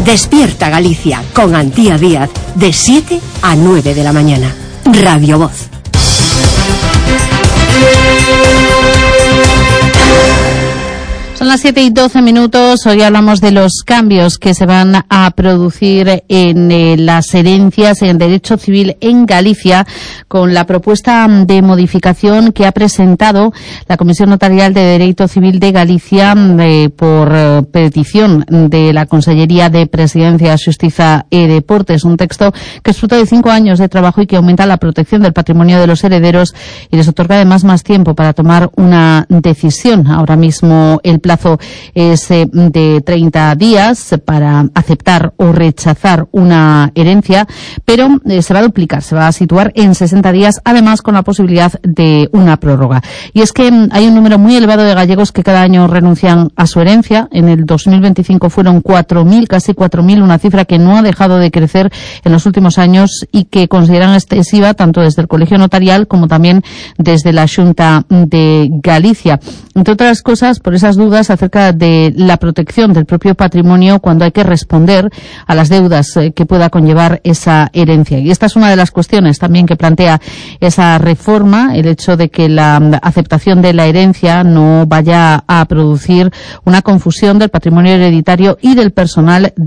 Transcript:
Despierta Galicia con Antía Díaz de 7 a 9 de la mañana. Radio Voz. Son las 7:12. Hoy hablamos de los cambios que se van a producir en las herencias, en el derecho civil en Galicia, con la propuesta de modificación que ha presentado la Comisión Notarial de Derecho Civil de Galicia por petición de la Consellería de Presidencia, Xustiza e Deportes. Un texto que es fruto de 5 años de trabajo y que aumenta la protección del patrimonio de los herederos y les otorga además más tiempo para tomar una decisión. Ahora mismo el plazo es de 30 días para aceptar o rechazar una herencia, pero se va a duplicar, se va a situar en 60 días, además con la posibilidad de una prórroga. Y es que hay un número muy elevado de gallegos que cada año renuncian a su herencia. En el 2025 fueron 4.000, casi 4.000, una cifra que no ha dejado de crecer en los últimos años y que consideran excesiva tanto desde el Colegio Notarial como también desde la Xunta de Galicia. Entre otras cosas, por esas dudas acerca de la protección del propio patrimonio cuando hay que responder a las deudas que pueda conllevar esa herencia. Y esta es una de las cuestiones también que plantea esa reforma, el hecho de que la aceptación de la herencia no vaya a producir una confusión del patrimonio hereditario y del personal